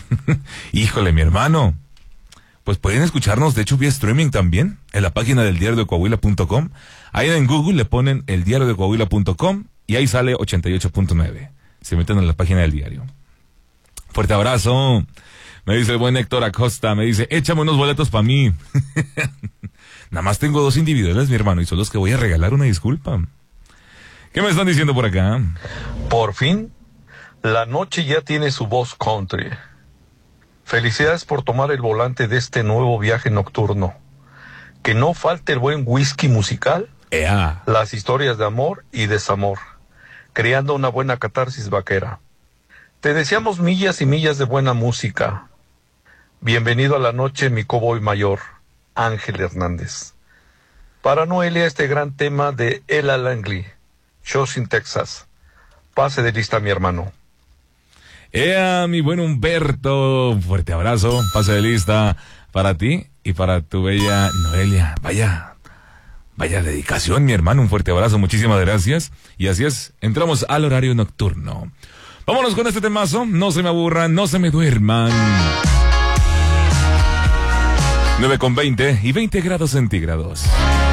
Híjole, mi hermano. Pues pueden escucharnos, de hecho, vía streaming también, en la página del diariodecoahuila.com. Ahí en Google le ponen eldiariodecoahuila.com y ahí sale 88.9. Se meten en la página del diario. Fuerte abrazo. Me dice el buen Héctor Acosta, me dice, échame unos boletos para mí. Nada más tengo 2 individuales, mi hermano, y son los que voy a regalar, una disculpa. ¿Qué me están diciendo por acá? Por fin, la noche ya tiene su voz country. Felicidades por tomar el volante de este nuevo viaje nocturno. Que no falte el buen whisky musical, las historias de amor y desamor, creando una buena catarsis vaquera. Te deseamos millas y millas de buena música. Bienvenido a la noche, mi cowboy mayor, Ángel Hernández. Para Noelia, este gran tema de Ella Langley, Shows in Texas. Pase de lista, mi hermano. Mi buen Humberto, un fuerte abrazo, pase de lista para ti y para tu bella Noelia. Vaya dedicación, mi hermano, un fuerte abrazo, muchísimas gracias. Y así es, entramos al horario nocturno. Vámonos con este temazo, no se me aburran, no se me duerman. 9:20 y 20 grados centígrados.